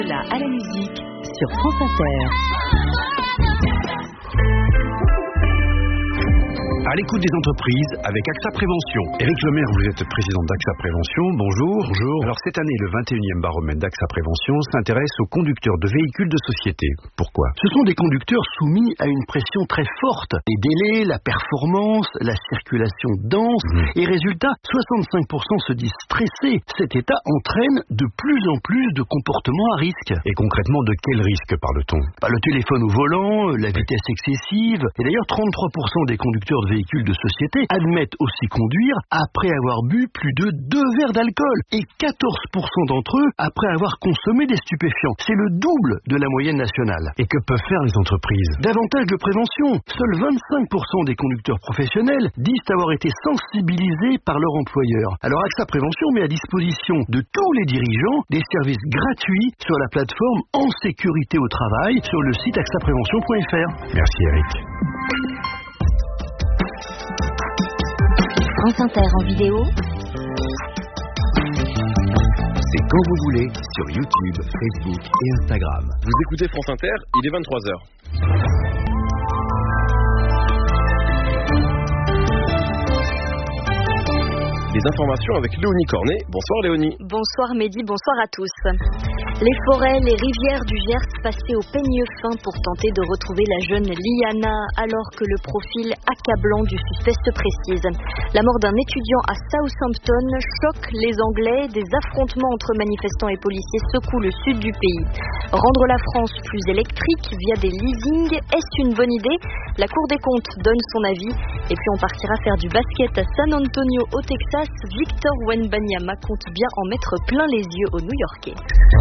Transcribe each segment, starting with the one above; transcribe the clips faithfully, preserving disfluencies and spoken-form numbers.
Là, à la musique, sur France Inter. À l'écoute des entreprises avec AXA Prévention. Éric Lemaire, vous êtes président d'AXA Prévention. Bonjour. Bonjour. Alors cette année, le vingt et unième baromètre d'AXA Prévention s'intéresse aux conducteurs de véhicules de société. Pourquoi ? Ce sont des conducteurs soumis à une pression très forte. Les délais, la performance, la circulation dense. Mmh. Et résultat, soixante-cinq pour cent se disent stressés. Cet état entraîne de plus en plus de comportements à risque. Et concrètement, de quel risque parle-t-on ? Bah, le téléphone au volant, la vitesse excessive. Et d'ailleurs, trente-trois pour cent des conducteurs de véhicules de société admettent aussi conduire après avoir bu plus de deux verres d'alcool et quatorze pour cent d'entre eux après avoir consommé des stupéfiants. C'est le double de la moyenne nationale. Et que peuvent faire les entreprises ? Davantage de prévention. Seuls vingt-cinq pour cent des conducteurs professionnels disent avoir été sensibilisés par leur employeur. Alors AXA Prévention met à disposition de tous les dirigeants des services gratuits sur la plateforme En Sécurité au Travail sur le site axa prévention point f r. Merci Eric. France Inter en vidéo. C'est quand vous voulez sur YouTube, Facebook et Instagram. Vous écoutez France Inter, il est vingt-trois heures. Les informations avec Léonie Cornet. Bonsoir Léonie. Bonsoir Mehdi, bonsoir à tous. Les forêts, les rivières du Gers passaient au peigne fin pour tenter de retrouver la jeune Liana alors que le profil accablant du suspect se précise. La mort d'un étudiant à Southampton choque les Anglais. Des affrontements entre manifestants et policiers secouent le sud du pays. Rendre la France plus électrique via des leasings, est-ce une bonne idée ? La Cour des comptes donne son avis. Et puis on partira faire du basket à San Antonio au Texas. Victor Wembanyama compte bien en mettre plein les yeux aux New-Yorkais.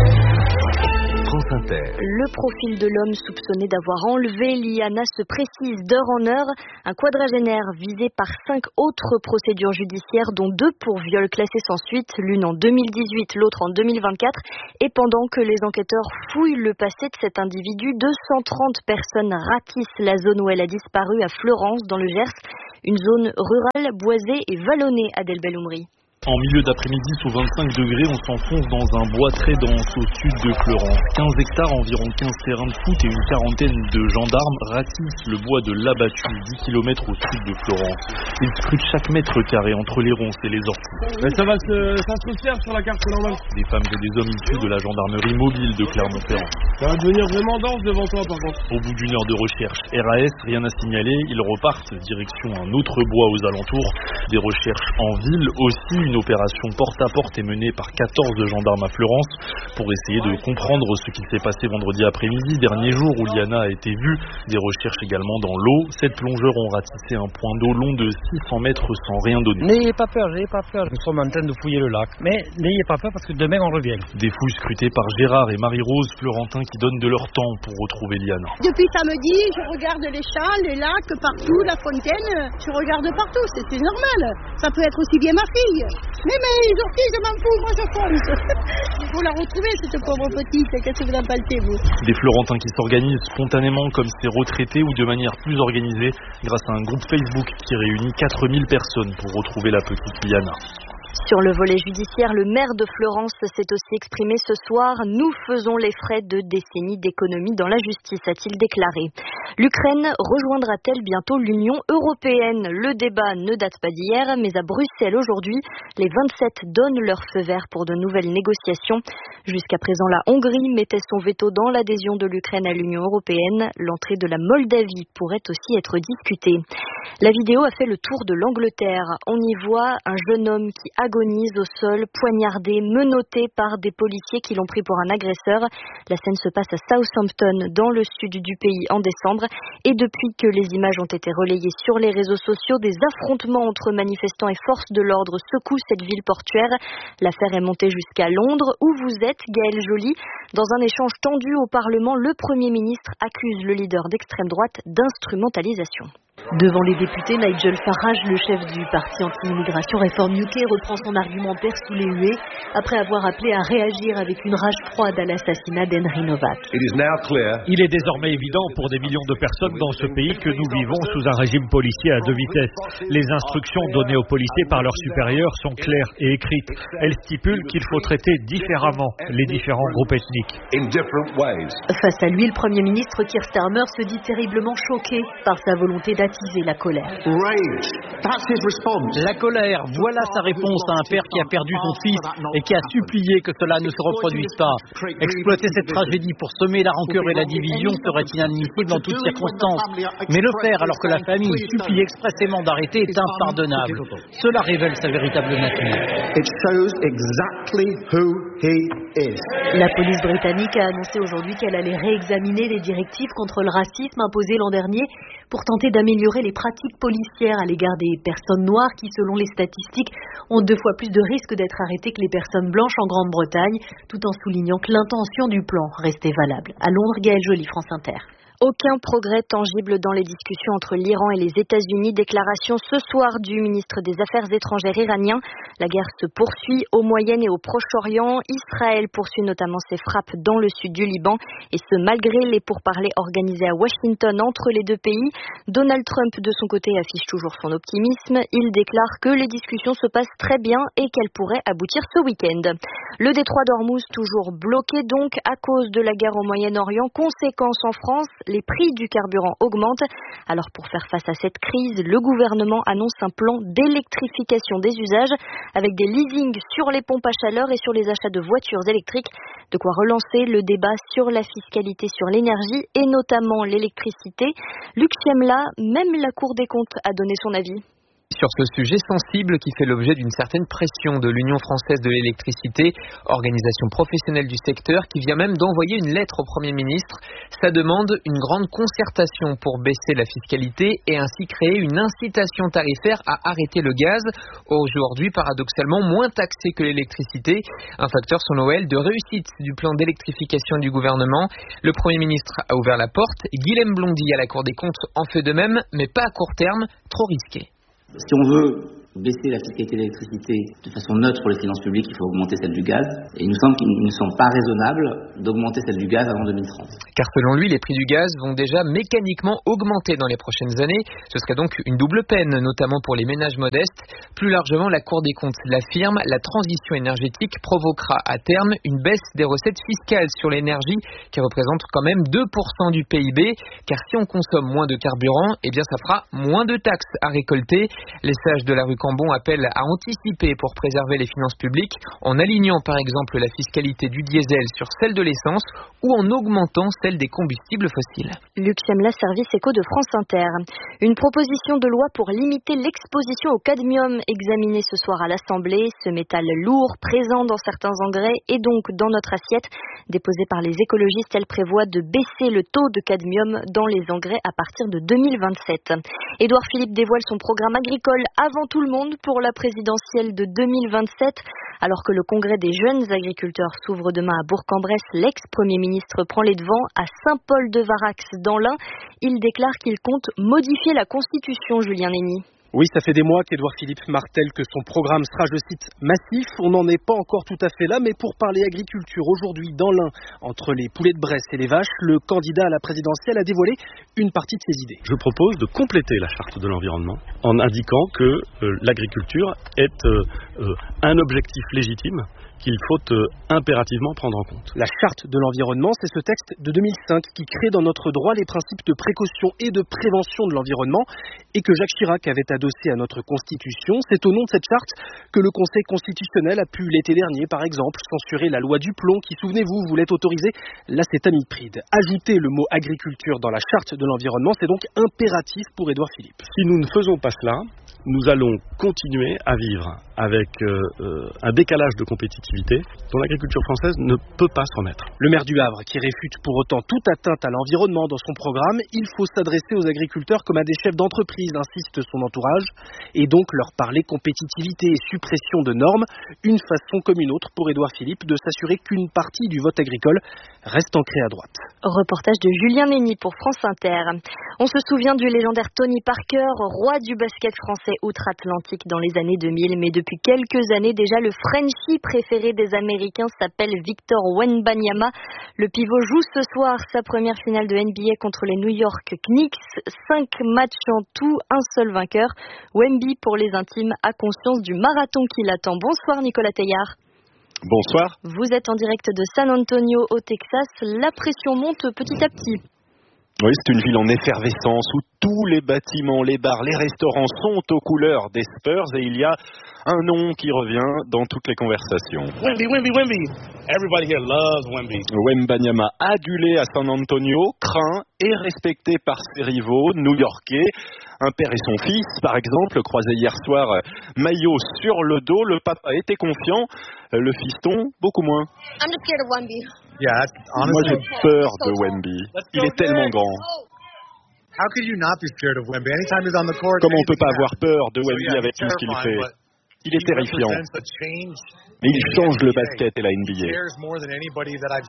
France Inter. Le profil de l'homme soupçonné d'avoir enlevé Liana se précise d'heure en heure. Un quadragénaire visé par cinq autres procédures judiciaires, dont deux pour viol classé sans suite, l'une en deux mille dix-huit, l'autre en deux mille vingt-quatre. Et pendant que les enquêteurs fouillent le passé de cet individu, deux cent trente personnes ratissent la zone où elle a disparu à Fleurance, dans le Gers. Une zone rurale, boisée et vallonnée, Adèle Belloumri. En milieu d'après-midi, sous vingt-cinq degrés, on s'enfonce dans un bois très dense au sud de Fleurance. quinze hectares, environ quinze terrains de foot et une quarantaine de gendarmes ratissent le bois de l'Abattu, dix kilomètres au sud de Fleurance. Ils scrutent chaque mètre carré entre les ronces et les orties. Mais ça va se, ça se faire sur la carte normale. Des femmes et des hommes issus de la gendarmerie mobile de Clermont-Ferrand. Ça va devenir vraiment dense devant toi par contre. Au bout d'une heure de recherche, R A S, rien à signaler, ils repartent direction un autre bois aux alentours. Des recherches en ville aussi. Une opération porte-à-porte est menée par quatorze gendarmes à Fleurance pour essayer de comprendre ce qui s'est passé vendredi après-midi, dernier jour où Liana a été vue. Des recherches également dans l'eau. Sept plongeurs ont ratissé un point d'eau long de six cents mètres sans rien donner. N'ayez pas peur, n'ayez pas peur. Nous sommes en train de fouiller le lac. Mais n'ayez pas peur parce que demain on revient. Des fouilles scrutées par Gérard et Marie-Rose, Florentins, qui donnent de leur temps pour retrouver Liana. Depuis samedi, je regarde les champs, les lacs, partout, la fontaine. Je regarde partout, c'est, c'est normal. Ça peut être aussi bien ma fille. Mais mais les orties, je m'en fous, moi je compte. Il faut la retrouver, cette pauvre petite. Qu'est-ce que vous en pensez, vous ? Des Florentins qui s'organisent spontanément comme ces retraités ou de manière plus organisée grâce à un groupe Facebook qui réunit quatre mille personnes pour retrouver la petite Liana. Sur le volet judiciaire, le maire de Fleurance s'est aussi exprimé ce soir. Nous faisons les frais de décennies d'économie dans la justice, a-t-il déclaré. L'Ukraine rejoindra-t-elle bientôt l'Union européenne ? Le débat ne date pas d'hier, mais à Bruxelles aujourd'hui, les vingt-sept donnent leur feu vert pour de nouvelles négociations. Jusqu'à présent, la Hongrie mettait son veto dans l'adhésion de l'Ukraine à l'Union européenne. L'entrée de la Moldavie pourrait aussi être discutée. La vidéo a fait le tour de l'Angleterre. On y voit un jeune homme qui agonise au sol, poignardé, menotté par des policiers qui l'ont pris pour un agresseur. La scène se passe à Southampton, dans le sud du pays, en décembre. Et depuis que les images ont été relayées sur les réseaux sociaux, des affrontements entre manifestants et forces de l'ordre secouent cette ville portuaire. L'affaire est montée jusqu'à Londres, où vous êtes, Gaël Joly. Dans un échange tendu au Parlement, le Premier ministre accuse le leader d'extrême droite d'instrumentalisation. Devant les députés, Nigel Farage, le chef du parti anti-immigration Reform U K, reprend son argumentaire sous les huées après avoir appelé à réagir avec une rage froide à l'assassinat d'Henry Novak. Il est désormais évident pour des millions de personnes dans ce pays que nous vivons sous un régime policier à deux vitesses. Les instructions données aux policiers par leurs supérieurs sont claires et écrites. Elles stipulent qu'il faut traiter différemment les différents groupes ethniques. Face à lui, le Premier ministre Keir Starmer se dit terriblement choqué par sa volonté d'attiser la colère. La colère, voilà sa réponse à un père qui a perdu son fils et qui a supplié que cela ne se reproduise pas. Exploiter cette tragédie pour semer la rancœur et la division serait inadmissible dans toutes circonstances. Mais le faire alors que la famille supplie expressément d'arrêter est impardonnable. Cela révèle sa véritable nature. La police britannique a annoncé aujourd'hui qu'elle allait réexaminer les directives contre le racisme imposées l'an dernier pour tenter d'améliorer les pratiques policières à l'égard des personnes noires qui, selon les statistiques, ont deux fois plus de risques d'être arrêtées que les personnes blanches en Grande-Bretagne, tout en soulignant que l'intention du plan restait valable. À Londres, Gaëlle Joly, France Inter. Aucun progrès tangible dans les discussions entre l'Iran et les États-Unis. Déclaration ce soir du ministre des Affaires étrangères iranien. La guerre se poursuit au Moyen et au Proche-Orient. Israël poursuit notamment ses frappes dans le sud du Liban. Et ce, malgré les pourparlers organisés à Washington entre les deux pays. Donald Trump, de son côté, affiche toujours son optimisme. Il déclare que les discussions se passent très bien et qu'elles pourraient aboutir ce week-end. Le détroit d'Ormuz toujours bloqué donc à cause de la guerre au Moyen-Orient. Conséquence en France, les prix du carburant augmentent. Alors pour faire face à cette crise, le gouvernement annonce un plan d'électrification des usages avec des leasings sur les pompes à chaleur et sur les achats de voitures électriques. De quoi relancer le débat sur la fiscalité sur l'énergie et notamment l'électricité. Luc Chiemla, même la Cour des comptes a donné son avis. Sur ce sujet sensible qui fait l'objet d'une certaine pression de l'Union française de l'électricité, organisation professionnelle du secteur, qui vient même d'envoyer une lettre au Premier ministre. Ça demande une grande concertation pour baisser la fiscalité et ainsi créer une incitation tarifaire à arrêter le gaz, aujourd'hui paradoxalement moins taxé que l'électricité. Un facteur selon elle de réussite du plan d'électrification du gouvernement. Le Premier ministre a ouvert la porte. Guilhem Blondy à la Cour des comptes en fait de même, mais pas à court terme, trop risqué. Si on veut baisser la fiscalité de l'électricité de façon neutre pour les finances publiques, il faut augmenter celle du gaz. Et il nous semble qu'il ne semble pas raisonnable d'augmenter celle du gaz avant deux mille trente. Car selon lui, les prix du gaz vont déjà mécaniquement augmenter dans les prochaines années. Ce serait donc une double peine, notamment pour les ménages modestes. Plus largement, la Cour des comptes l'affirme, la transition énergétique provoquera à terme une baisse des recettes fiscales sur l'énergie qui représente quand même deux pour cent du P I B. Car si on consomme moins de carburant, eh bien ça fera moins de taxes à récolter. Les sages de la rue Cambon appellent à anticiper pour préserver les finances publiques en alignant par exemple la fiscalité du diesel sur celle de l'essence ou en augmentant celle des combustibles fossiles. Luc Chiemla, service éco de France Inter. Une proposition de loi pour limiter l'exposition au cadmium examinée ce soir à l'Assemblée. Ce métal lourd présent dans certains engrais et donc dans notre assiette. Déposée par les écologistes, elle prévoit de baisser le taux de cadmium dans les engrais à partir de deux mille vingt-sept. Édouard Philippe dévoile son programme agricole avant tout le monde pour la présidentielle de deux mille vingt-sept. Alors que le congrès des jeunes agriculteurs s'ouvre demain à Bourg-en-Bresse, l'ex-premier ministre prend les devants à Saint-Paul-de-Varax dans l'Ain. Il déclare qu'il compte modifier la Constitution, Julien Nény. Oui, ça fait des mois qu'Édouard Philippe martèle que son programme sera, je cite, massif. On n'en est pas encore tout à fait là, mais pour parler agriculture, aujourd'hui dans l'Ain, entre les poulets de Bresse et les vaches, le candidat à la présidentielle a dévoilé une partie de ses idées. Je propose de compléter la charte de l'environnement en indiquant que euh, l'agriculture est euh, euh, un objectif légitime qu'il faut euh, impérativement prendre en compte. La charte de l'environnement, c'est ce texte de deux mille cinq qui crée dans notre droit les principes de précaution et de prévention de l'environnement et que Jacques Chirac avait adossé à notre Constitution. C'est au nom de cette charte que le Conseil constitutionnel a pu l'été dernier, par exemple, censurer la loi du plomb qui, souvenez-vous, voulait autoriser l'acétamipride. Ajouter le mot agriculture dans la charte de l'environnement, c'est donc impératif pour Édouard Philippe. Si nous ne faisons pas cela, nous allons continuer à vivre avec euh, euh, un décalage de compétitivité dont l'agriculture française ne peut pas se remettre. Le maire du Havre qui réfute pour autant toute atteinte à l'environnement dans son programme, il faut s'adresser aux agriculteurs comme à des chefs d'entreprise, insiste son entourage, et donc leur parler compétitivité et suppression de normes, une façon comme une autre pour Édouard Philippe de s'assurer qu'une partie du vote agricole reste ancrée à droite. Reportage de Julien Mény pour France Inter. On se souvient du légendaire Tony Parker, roi du basket français outre-Atlantique dans les années deux mille, mais depuis quelques années déjà, le Frenchie préféré des Américains s'appelle Victor Wembanyama. Le pivot joue ce soir sa première finale de N B A contre les New York Knicks. Cinq matchs en tout, un seul vainqueur. Wemby, pour les intimes, a conscience du marathon qui l'attend. Bonsoir Nicolas Teillard. Bonsoir. Vous êtes en direct de San Antonio au Texas. La pression monte petit à petit. Oui, c'est une ville en effervescence où tous les bâtiments, les bars, les restaurants sont aux couleurs des Spurs et il y a un nom qui revient dans toutes les conversations. Wemby, Wemby, Wemby. Everybody here loves Wemby. Wembanyama, adulé à San Antonio, craint et respecté par ses rivaux new-yorkais. Un père et son fils, par exemple, croisés hier soir, maillot sur le dos. Le papa était confiant, le fiston, beaucoup moins. I'm just scared of Wemby. Yeah, moi j'ai peur de Wemby. Il est tellement grand. Comment on ne peut pas avoir peur de Wemby avec tout ce qu'il fait? Il est terrifiant. Mais il change le basket et la N B A.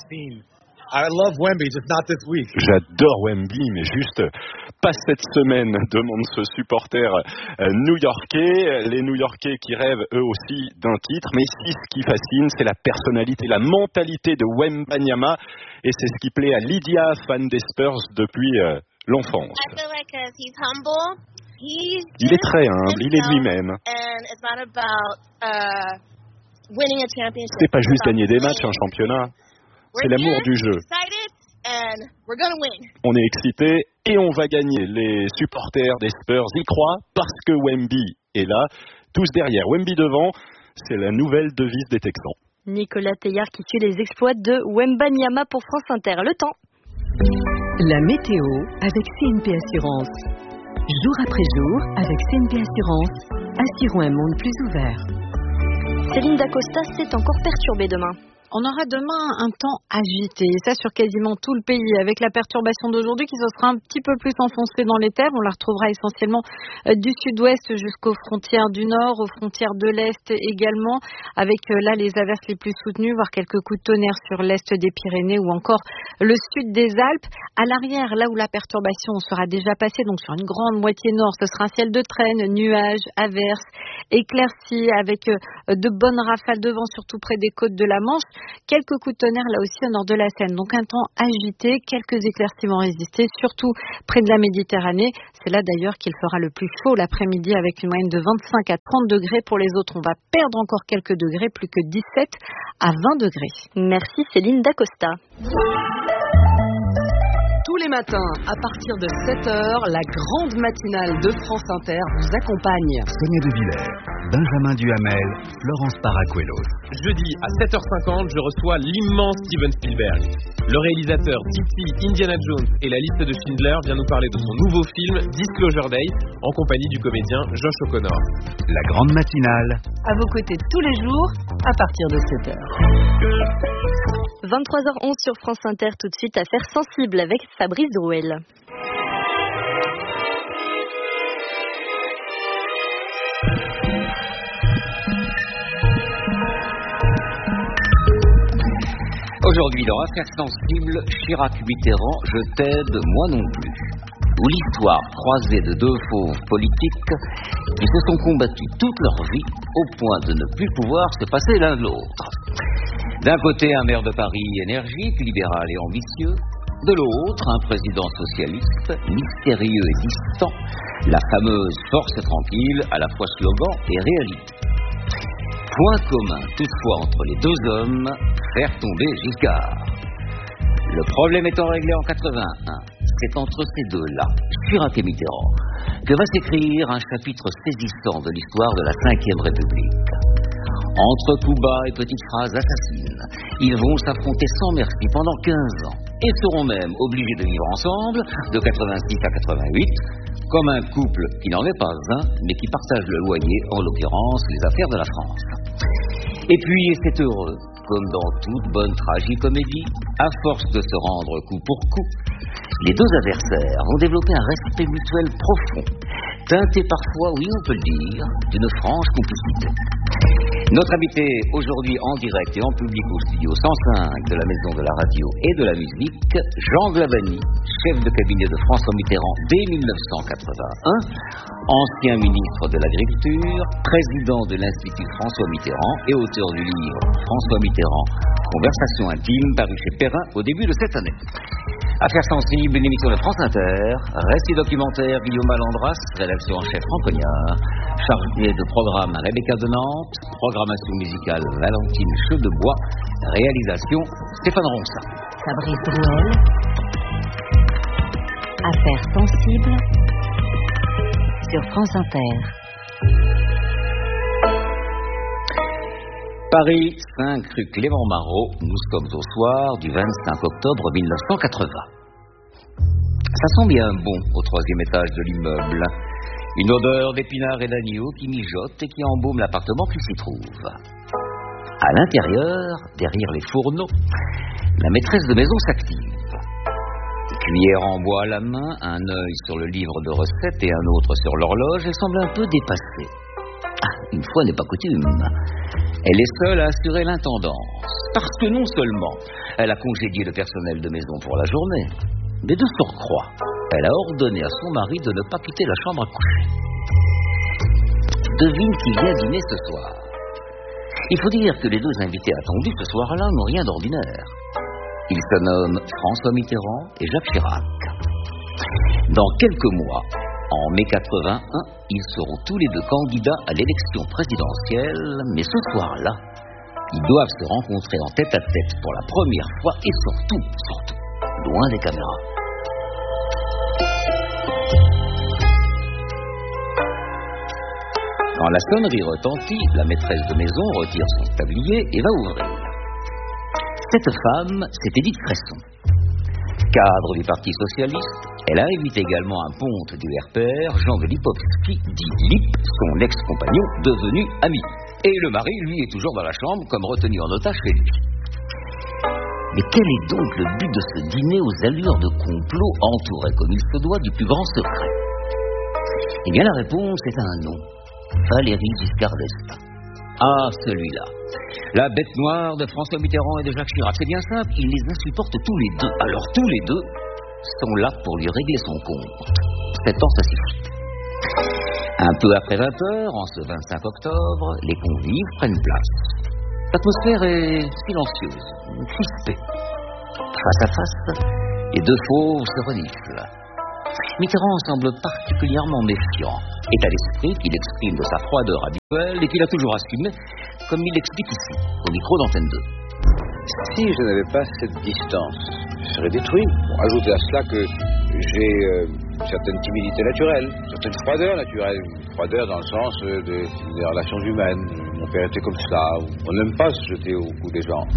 J'adore Wemby, mais juste pas cette semaine, demande ce supporter new-yorkais. Les New-Yorkais qui rêvent eux aussi d'un titre, mais si ce qui fascine, c'est la personnalité, la mentalité de Wembanyama, et c'est ce qui plaît à Lydia, fan des Spurs depuis euh, l'enfance. Il est très humble, il est lui-même. C'est pas juste gagner des matchs, un championnat. C'est l'amour du jeu. On est excités et on va gagner. Les supporters des Spurs y croient parce que Wemby est là, tous derrière. Wemby devant, c'est la nouvelle devise des Texans. Nicolas Teillard qui suit les exploits de Wembanyama pour France Inter. Le temps. La météo avec C N P Assurance. Jour après jour avec C N P Assurance. Assurons un monde plus ouvert. Céline Dacosta, c'est encore perturbé demain. On aura demain un temps agité, et ça sur quasiment tout le pays, avec la perturbation d'aujourd'hui qui se sera un petit peu plus enfoncée dans les terres. On la retrouvera essentiellement du sud-ouest jusqu'aux frontières du nord, aux frontières de l'est également, avec là les averses les plus soutenues, voire quelques coups de tonnerre sur l'est des Pyrénées ou encore le sud des Alpes. À l'arrière, là où la perturbation sera déjà passée, donc sur une grande moitié nord, ce sera un ciel de traîne, nuages, averses, éclaircies, avec de bonnes rafales de vent, surtout près des côtes de la Manche. Quelques coups de tonnerre là aussi au nord de la Seine. Donc un temps agité, quelques éclaircies vont résister, surtout près de la Méditerranée. C'est là d'ailleurs qu'il fera le plus chaud l'après-midi avec une moyenne de vingt-cinq à trente degrés. Pour les autres, on va perdre encore quelques degrés, plus que dix-sept à vingt degrés. Merci Céline Dacosta. Tous les matins, à partir de sept heures, la grande matinale de France Inter vous accompagne. Sonia De Villers, Benjamin Duhamel, Florence Paracuelos. Jeudi à sept heures cinquante, je reçois l'immense Steven Spielberg. Le réalisateur d'E T, Indiana Jones et la liste de Schindler vient nous parler de son nouveau film Disclosure Day en compagnie du comédien Josh O'Connor. La grande matinale. À vos côtés tous les jours, à partir de sept heures. vingt-trois heures onze sur France Inter, tout de suite Affaires sensibles avec Fabrice Drouel. Aujourd'hui, dans Affaires sensibles, Chirac-Mitterrand, je t'aide, moi non plus. Ou l'histoire croisée de deux fauves politiques qui se sont combattus toute leur vie au point de ne plus pouvoir se passer l'un de l'autre. D'un côté, un maire de Paris énergique, libéral et ambitieux. De l'autre, un président socialiste, mystérieux et distant, la fameuse force tranquille, à la fois slogan et réalité. Point commun, toutefois, entre les deux hommes, faire tomber Giscard. Le problème étant réglé en quatre-vingt-un, c'est entre ces deux-là, Chirac et Mitterrand, que va s'écrire un chapitre saisissant de l'histoire de la cinquième République. Entre coups bas et petites phrases assassines, ils vont s'affronter sans merci pendant quinze ans et seront même obligés de vivre ensemble de quatre-vingt-six à quatre-vingt-huit comme un couple qui n'en est pas un mais qui partage le loyer, en l'occurrence les affaires de la France. Et puis, c'est heureux, comme dans toute bonne tragicomédie, à force de se rendre coup pour coup, les deux adversaires vont développer un respect mutuel profond, teinté parfois, oui on peut le dire, d'une franche complicité. Notre invité aujourd'hui en direct et en public au studio cent cinq de la Maison de la Radio et de la Musique, Jean Glavany, chef de cabinet de François Mitterrand dès mille neuf cent quatre-vingt-un, ancien ministre de l'Agriculture, président de l'Institut François Mitterrand et auteur du livre François Mitterrand, Conversation intime, paru chez Perrin au début de cette année. Affaires sensibles, une émission de France Inter, récit documentaire Guillaume Malandras, rédaction en chef Franck Cognard, chargé de programme Rebecca de Nantes, programmation musicale Valentine Chedebois, réalisation Stéphane Ronsin. Fabrice Drouel. Affaires sensibles sur France Inter. Paris, cinq rue Clément Marot, nous sommes au soir du vingt-cinq octobre mille neuf cent quatre-vingts. Ça sent bien bon au troisième étage de l'immeuble. Une odeur d'épinards et d'agneau qui mijote et qui embaume l'appartement qui s'y trouve. À l'intérieur, derrière les fourneaux, la maîtresse de maison s'active. Cuillère en bois à la main, un œil sur le livre de recettes et un autre sur l'horloge, elle semble un peu dépassée. Ah, une fois n'est pas coutume. Elle est seule à assurer l'intendance, parce que non seulement elle a congédié le personnel de maison pour la journée, mais de surcroît, elle a ordonné à son mari de ne pas quitter la chambre à coucher. Devine qui vient dîner ce soir. Il faut dire que les deux invités attendus ce soir-là n'ont rien d'ordinaire. Ils se nomment François Mitterrand et Jacques Chirac. Dans quelques mois, en mai quatre-vingt-un, ils seront tous les deux candidats à l'élection présidentielle, mais ce soir-là, ils doivent se rencontrer en tête-à-tête pour la première fois et surtout, surtout, loin des caméras. Quand la sonnerie retentit, la maîtresse de maison retire son tablier et va ouvrir. Cette femme, c'est Édith Cresson. Cadre du Parti Socialiste, elle a invité également un ponte du R P R, Jean de Lipovski, dit Lip, son ex-compagnon, devenu ami. Et le mari, lui, est toujours dans la chambre, comme retenu en otage chez lui. Mais quel est donc le but de ce dîner aux allures de complot, entouré comme il se doit du plus grand secret? Eh bien, la réponse est un nom. Valéry Giscard d'Estaing. Ah, celui-là. La bête noire de François Mitterrand et de Jacques Chirac. C'est bien simple, il les insupporte tous les deux. Alors tous les deux sont là pour lui régler son compte. Sept ans, ça suffit. Un peu après vingt heures, en ce vingt-cinq octobre, les convives prennent place. L'atmosphère est silencieuse, crispée. Face à face, les deux fauves se reniflent. Mitterrand semble particulièrement méfiant, état d'esprit qu'il exprime de sa froideur habituelle et qu'il a toujours assumé, comme il l'explique ici, au micro d'Antenne deux. Si je n'avais pas cette distance, je serais détruit. Bon, ajoutez à cela que j'ai euh, une certaine timidité naturelle, une certaine froideur naturelle, une froideur dans le sens euh, des, des relations humaines. Mon père était comme ça, on n'aime pas se jeter au cou des gens.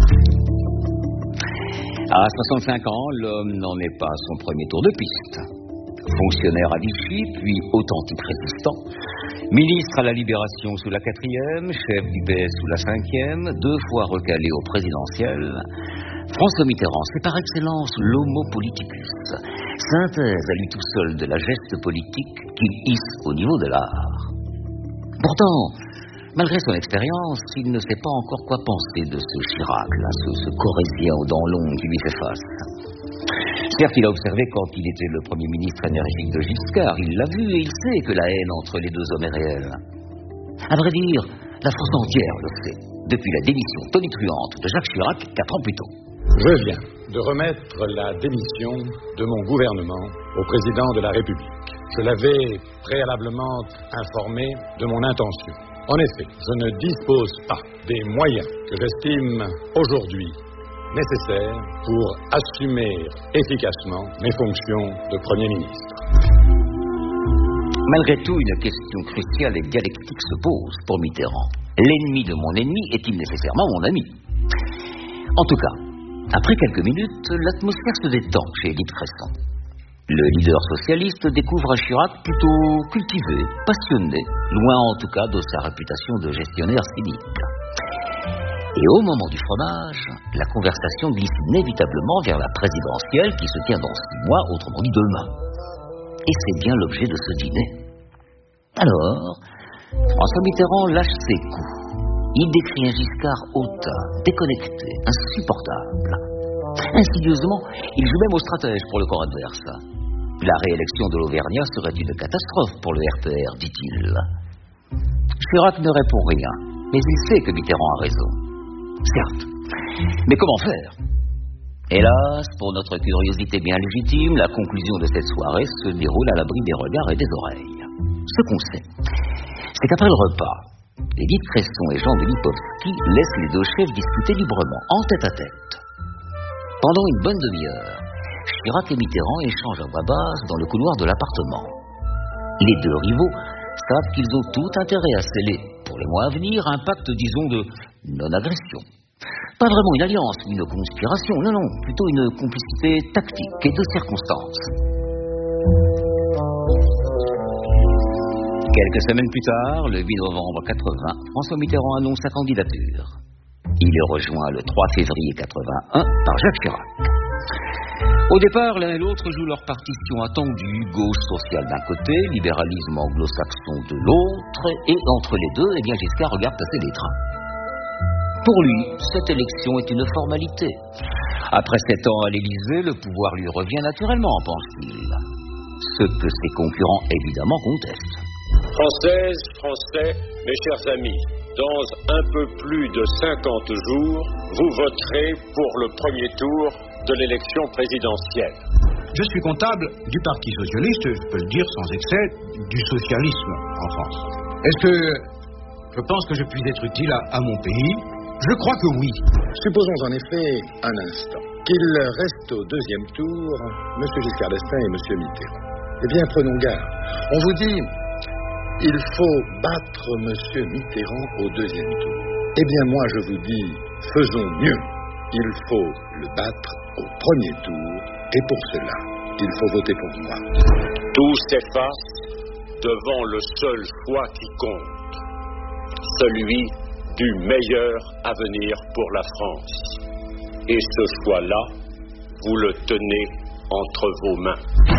À soixante-cinq ans, l'homme n'en est pas à son premier tour de piste. Fonctionnaire à Vichy, puis authentique résistant, ministre à la Libération sous la quatrième, chef du P S sous la cinquième, deux fois recalé au présidentiel, François Mitterrand, c'est par excellence l'homo politicus, synthèse à lui tout seul de la geste politique qu'il hisse au niveau de l'art. Pourtant, malgré son expérience, il ne sait pas encore quoi penser de ce Chirac, là, ce, ce Corrézien aux dents longues qui lui fait face. Certes, il a observé quand il était le Premier ministre énergique de Giscard, il l'a vu et il sait que la haine entre les deux hommes est réelle. À vrai dire, la France entière le sait, depuis la démission tonitruante de Jacques Chirac quatre ans plus tôt. Je viens de remettre la démission de mon gouvernement au président de la République. Je l'avais préalablement informé de mon intention. En effet, je ne dispose pas des moyens que j'estime aujourd'hui nécessaires pour assumer efficacement mes fonctions de Premier ministre. Malgré tout, une question cruciale et dialectique se pose pour Mitterrand. L'ennemi de mon ennemi est-il nécessairement mon ami? En tout cas, après quelques minutes, l'atmosphère se détend chez Édith Cresson. Le leader socialiste découvre un Chirac plutôt cultivé, passionné, loin en tout cas de sa réputation de gestionnaire cynique. Et au moment du fromage, la conversation glisse inévitablement vers la présidentielle qui se tient dans six mois, autrement dit demain. Et c'est bien l'objet de ce dîner. Alors, François Mitterrand lâche ses coups. Il décrit un Giscard hautain, déconnecté, insupportable. Insidieusement, il joue même au stratège pour le camp adverse. La réélection de l'Auvergnat serait une catastrophe pour le R P R, dit-il. Chirac ne répond rien, mais il sait que Mitterrand a raison. Certes, mais comment faire? Hélas, pour notre curiosité bien légitime, la conclusion de cette soirée se déroule à l'abri des regards et des oreilles. Ce qu'on sait, c'est qu'après le repas, Édith Cresson et Jean de Lipovski laissent les deux chefs discuter librement, en tête à tête. Pendant une bonne demi-heure, Chirac et Mitterrand échangent à voix basse dans le couloir de l'appartement. Les deux rivaux savent qu'ils ont tout intérêt à sceller, pour les mois à venir, un pacte, disons, de non-agression. Pas vraiment une alliance, une conspiration, non, non, plutôt une complicité tactique et de circonstances. Quelques semaines plus tard, le huit novembre quatre-vingts, François Mitterrand annonce sa candidature. Il est rejoint le trois février quatre-vingt-un par Jacques Chirac. Au départ, l'un et l'autre jouent leur partition attendue, gauche sociale d'un côté, libéralisme anglo-saxon de l'autre, et entre les deux, eh bien, Giscard regarde passer les trains. Pour lui, cette élection est une formalité. Après sept ans à l'Élysée, le pouvoir lui revient naturellement, pense-t-il. Ce que ses concurrents, évidemment, contestent. Françaises, Français, mes chers amis, dans un peu plus de cinquante jours, vous voterez pour le premier tour de l'élection présidentielle. Je suis comptable du Parti socialiste, je peux le dire sans excès, du socialisme en France. Est-ce que je pense que je puis être utile à, à mon pays? Je crois que oui. Supposons en effet un instant qu'il reste au deuxième tour M. Giscard d'Estaing et M. Mitterrand. Eh bien, prenons garde. On vous dit, il faut battre M. Mitterrand au deuxième tour. Eh bien, moi, je vous dis, faisons mieux. Il faut le battre au premier tour, et pour cela, il faut voter pour moi. Tout s'efface devant le seul choix qui compte, celui du meilleur avenir pour la France. Et ce choix-là, vous le tenez entre vos mains.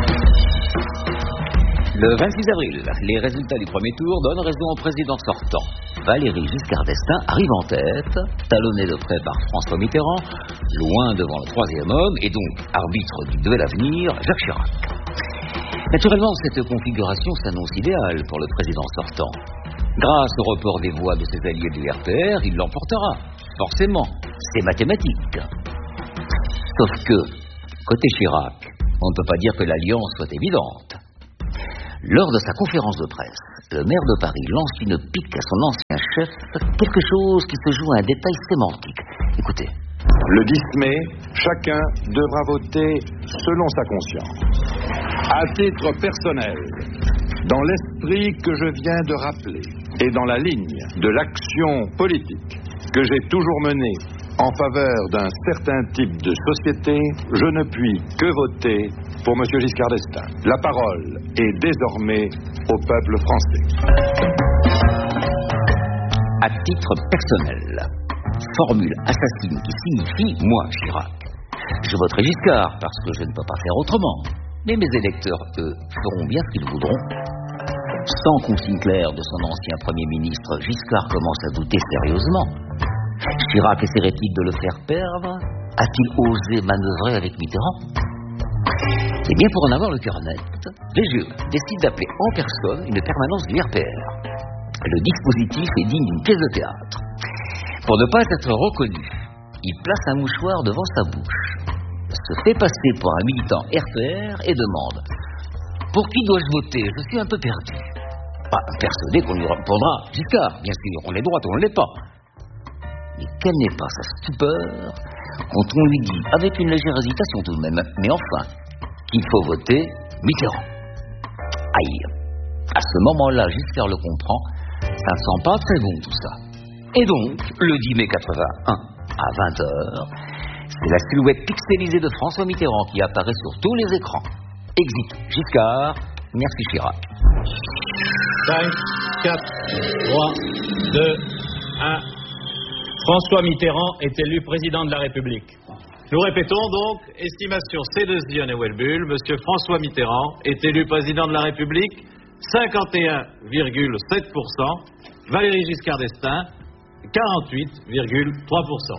Le vingt-six avril, les résultats du premier tour donnent raison au président sortant. Valéry Giscard d'Estaing arrive en tête, talonné de près par François Mitterrand, loin devant le troisième homme, et donc arbitre du duel à venir, Jacques Chirac. Naturellement, cette configuration s'annonce idéale pour le président sortant. Grâce au report des voix de ses alliés du R P R, il l'emportera. Forcément, c'est mathématique. Sauf que, côté Chirac, on ne peut pas dire que l'alliance soit évidente. Lors de sa conférence de presse, le maire de Paris lance une pique à son ancien chef, quelque chose qui se joue à un détail sémantique. Écoutez. Le dix mai, chacun devra voter selon sa conscience. À titre personnel, dans l'esprit que je viens de rappeler et dans la ligne de l'action politique que j'ai toujours menée en faveur d'un certain type de société, je ne puis que voter pour M. Giscard d'Estaing. La parole est désormais au peuple français. À titre personnel, formule assassine qui signifie « moi, Chirac ». Je voterai Giscard parce que je ne peux pas faire autrement. Mais mes électeurs, eux, feront bien ce qu'ils voudront. Sans consigne claire de son ancien Premier ministre, Giscard commence à douter sérieusement. Chirac essaierait-il de le faire perdre? A-t-il osé manœuvrer avec Mitterrand? Eh bien, pour en avoir le cœur net, les jurés décident d'appeler en personne une permanence du R P R. Le dispositif est digne d'une pièce de théâtre. Pour ne pas être reconnu, il place un mouchoir devant sa bouche, se fait passer pour un militant R P R et demande « Pour qui dois-je voter? Je suis un peu perdu. » Pas persuadé qu'on lui répondra « Giscard, bien sûr, on est droite ou on ne l'est pas. » Mais quelle n'est pas sa stupeur quand on lui dit, avec une légère hésitation tout de même, mais enfin, qu'il faut voter Mitterrand. Aïe. À ce moment-là, Giscard le comprend, ça ne sent pas très bon tout ça. Et donc, le dix mai quatre-vingt-un, à vingt heures, c'est la silhouette pixelisée de François Mitterrand qui apparaît sur tous les écrans. Exit Giscard, merci Chirac. cinq, quatre, trois, deux, un... François Mitterrand est élu président de la République. Nous répétons donc, estimation C deux Zion et Welbull, Monsieur François Mitterrand est élu président de la République, cinquante et un virgule sept pour cent, Valéry Giscard d'Estaing, quarante-huit virgule trois pour cent.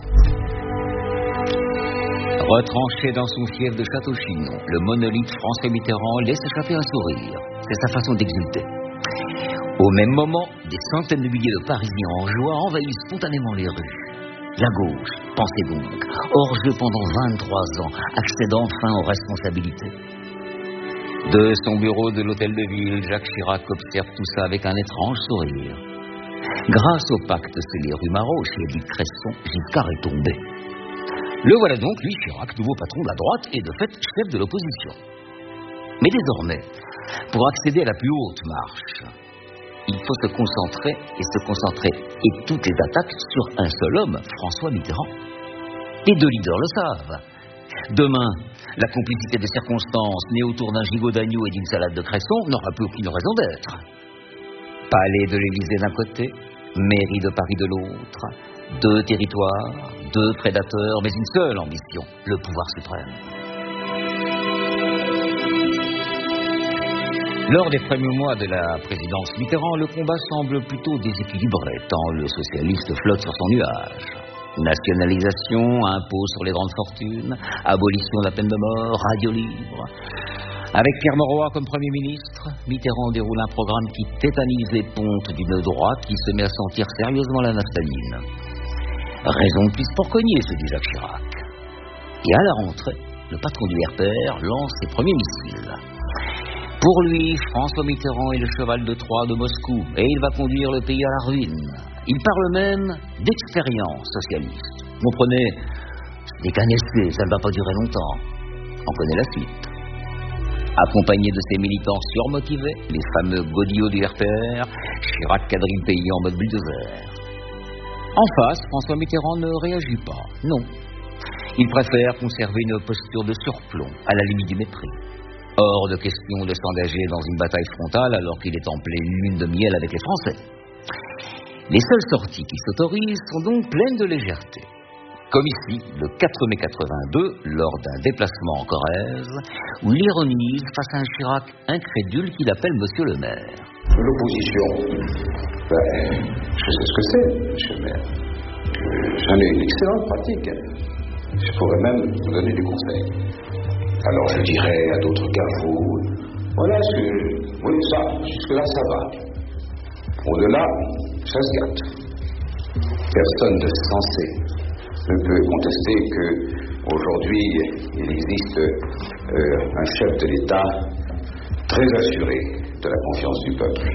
Retranché dans son fief de Château-Chinon, le monolithe François Mitterrand laisse échapper un sourire. C'est sa façon d'exulter. Au même moment, des centaines de milliers de Parisiens en joie envahissent spontanément les rues. La gauche, pensez donc, hors jeu pendant vingt-trois ans, accède enfin aux responsabilités. De son bureau de l'hôtel de ville, Jacques Chirac observe tout ça avec un étrange sourire. Grâce au pacte scellé rue Marot chez Édith Cresson, Giscard est tombé. Le voilà donc, lui, Chirac, nouveau patron de la droite et de fait chef de l'opposition. Mais désormais, pour accéder à la plus haute marche, il faut se concentrer et se concentrer et toutes les attaques sur un seul homme, François Mitterrand. Les deux leaders le savent. Demain, la complicité de circonstances née autour d'un gigot d'agneau et d'une salade de cresson n'aura plus aucune raison d'être. Palais de l'Élysée d'un côté, mairie de Paris de l'autre, deux territoires, deux prédateurs, mais une seule ambition, le pouvoir suprême. Lors des premiers mois de la présidence Mitterrand, le combat semble plutôt déséquilibré, tant le socialiste flotte sur son nuage. Nationalisation, impôt sur les grandes fortunes, abolition de la peine de mort, radio libre. Avec Pierre Mauroy comme Premier ministre, Mitterrand déroule un programme qui tétanise les pontes d'une droite qui se met à sentir sérieusement la naphtaline. Raison de plus pour cogner, se dit Jacques Chirac. Et à la rentrée, le patron du R P R lance ses premiers missiles. Pour lui, François Mitterrand est le cheval de Troie de Moscou et il va conduire le pays à la ruine. Il parle même d'expérience socialiste. Comprenez, ce n'est qu'un essai, ça ne va pas durer longtemps. On connaît la suite. Accompagné de ses militants surmotivés, les fameux godillots du R P R, Chirac quadrille le pays en mode bulldozer. En face, François Mitterrand ne réagit pas, non. Il préfère conserver une posture de surplomb, à la limite du mépris. Hors de question de s'engager dans une bataille frontale alors qu'il est en pleine lune de miel avec les Français. Les seules sorties qui s'autorisent sont donc pleines de légèreté. Comme ici, le quatre mai quatre-vingt-deux, lors d'un déplacement en Corrèze, où il ironise face à un Chirac incrédule qu'il appelle Monsieur le maire. L'opposition, ben, je sais ce que c'est, monsieur le maire. J'en ai une excellente pratique. Je pourrais même vous donner des conseils. Alors je dirais à d'autres qu'à vous, voilà ce que... Oui, ça, jusque-là, ça va. Au-delà, ça se gâte. Personne de sensé ne peut contester qu'aujourd'hui, il existe euh, un chef de l'État très assuré de la confiance du peuple.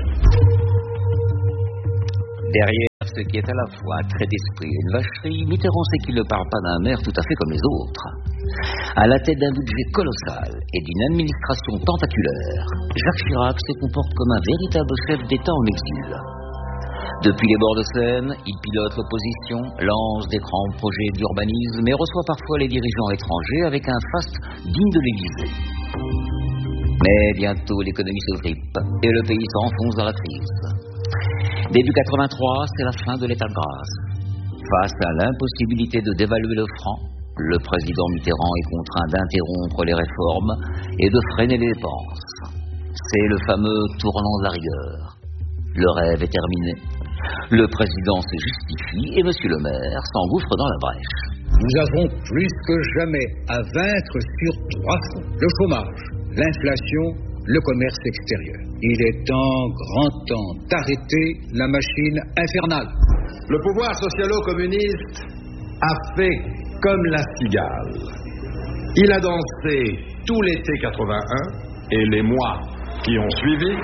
Derrière ce qui est à la fois un trait d'esprit et une vacherie, Mitterrand sait qu'il ne parle pas d'un maire tout à fait comme les autres. À la tête d'un budget colossal et d'une administration tentaculaire, Jacques Chirac se comporte comme un véritable chef d'État en exil. Depuis les bords de Seine, il pilote l'opposition, lance des grands projets d'urbanisme et reçoit parfois les dirigeants étrangers avec un faste digne de l'Élysée. Mais bientôt l'économie se grippe et le pays s'enfonce dans la crise. Début quatre-vingt-trois, c'est la fin de l'état de grâce. Face à l'impossibilité de dévaluer le franc, le président Mitterrand est contraint d'interrompre les réformes et de freiner les dépenses. C'est le fameux tournant de la rigueur. Le rêve est terminé. Le président se justifie et monsieur le maire s'engouffre dans la brèche. Nous avons plus que jamais à vaincre sur trois fronts. Le chômage, l'inflation, le commerce extérieur. Il est temps, grand temps, d'arrêter la machine infernale. Le pouvoir socialo-communiste a fait comme la cigale. Il a dansé tout l'été quatre-vingt-un et les mois qui ont suivi.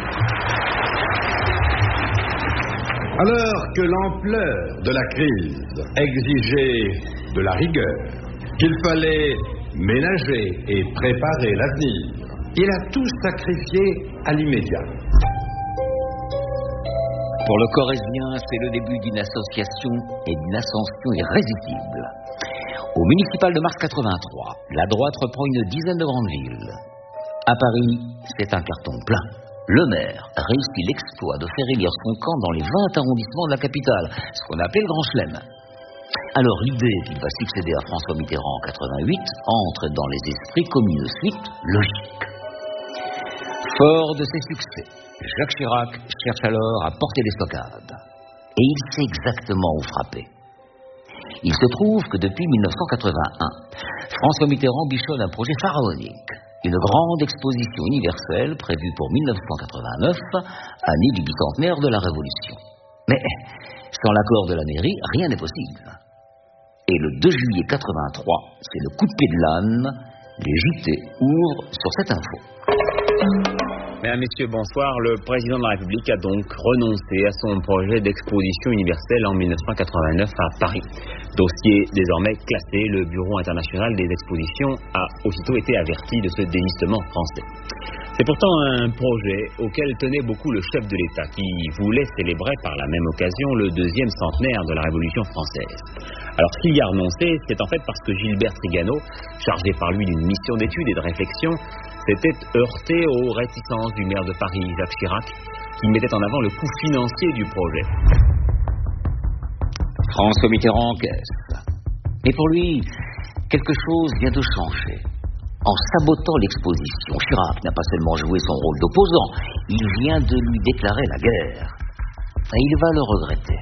Alors que l'ampleur de la crise exigeait de la rigueur, qu'il fallait ménager et préparer l'avenir, il a tout sacrifié à l'immédiat. Pour le Corrézien, c'est le début d'une association et d'une ascension irrésistible. Au municipal de mars quatre-vingt-trois, la droite reprend une dizaine de grandes villes. À Paris, c'est un carton plein. Le maire réussit l'exploit de faire élire son camp dans les vingt arrondissements de la capitale, ce qu'on appelait le Grand Chelem. Alors l'idée qu'il va succéder à François Mitterrand en quatre-vingt-huit entre dans les esprits comme une suite logique. Fort de ses succès, Jacques Chirac cherche alors à porter les stockades. Et il sait exactement où frapper. Il se trouve que depuis mille neuf cent quatre-vingt-un, François Mitterrand bichonne un projet pharaonique, une grande exposition universelle prévue pour mille neuf cent quatre-vingt-neuf, année du bicentenaire de la Révolution. Mais sans l'accord de la mairie, rien n'est possible. Et le deux juillet quatre-vingt-trois, c'est le coup de pied de l'âne, les J T ouvrent sur cette info. Mesdames, Messieurs, bonsoir. Le président de la République a donc renoncé à son projet d'exposition universelle en mille neuf cent quatre-vingt-neuf à Paris. Dossier désormais classé, le Bureau international des expositions a aussitôt été averti de ce désistement français. C'est pourtant un projet auquel tenait beaucoup le chef de l'État, qui voulait célébrer par la même occasion le deuxième centenaire de la Révolution française. Alors s'il y a renoncé, c'est en fait parce que Gilbert Trigano, chargé par lui d'une mission d'études et de réflexion, s'était heurté aux réticences du maire de Paris, Jacques Chirac, qui mettait en avant le coût financier du projet. François Mitterrand encaisse. Mais pour lui, quelque chose vient de changer. En sabotant l'exposition, Chirac n'a pas seulement joué son rôle d'opposant, il vient de lui déclarer la guerre. Et il va le regretter.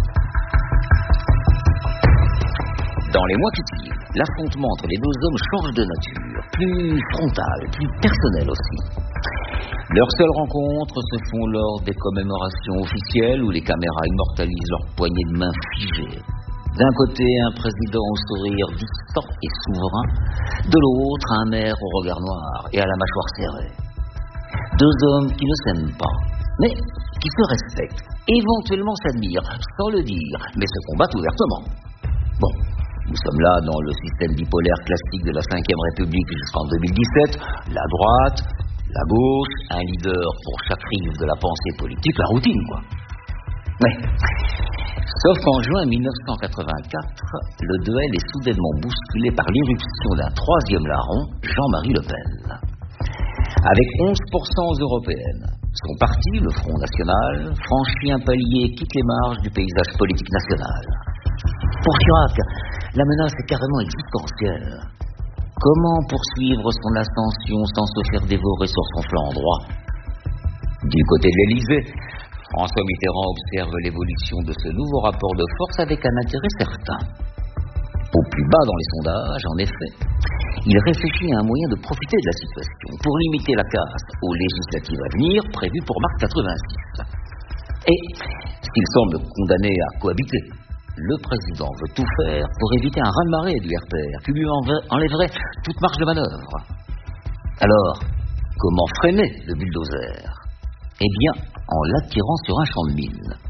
Dans les mois qui suivent, l'affrontement entre les deux hommes change de nature, plus frontal, plus personnel aussi. Leurs seules rencontres se font lors des commémorations officielles où les caméras immortalisent leurs poignées de main figées. D'un côté, un président au sourire distant et souverain, de l'autre, un maire au regard noir et à la mâchoire serrée. Deux hommes qui ne s'aiment pas, mais qui se respectent, éventuellement s'admirent, sans le dire, mais se combattent ouvertement. Bon, nous sommes là dans le système bipolaire classique de la cinquième République jusqu'en deux mille dix-sept, la droite, la gauche, un leader pour chaque rive de la pensée politique, la routine, quoi. Mais, sauf qu'en juin mille neuf cent quatre-vingt-quatre, le duel est soudainement bousculé par l'irruption d'un troisième larron, Jean-Marie Le Pen. Avec onze pour cent aux européennes, son parti, le Front National, franchit un palier et quitte les marges du paysage politique national. Pour Chirac, la menace est carrément existentielle. Comment poursuivre son ascension sans se faire dévorer sur son flanc droit? Du côté de l'Élysée, François Mitterrand observe l'évolution de ce nouveau rapport de force avec un intérêt certain. Au plus bas dans les sondages, en effet, il réfléchit à un moyen de profiter de la situation pour limiter la casse aux législatives à venir prévues pour mars quatre-vingt-six. Et, s'il semble condamné à cohabiter, le président veut tout faire pour éviter un raz-de-marée du R P R qui lui enlèverait toute marge de manœuvre. Alors, comment freiner le bulldozer? Eh bien, en l'attirant sur un champ de mine.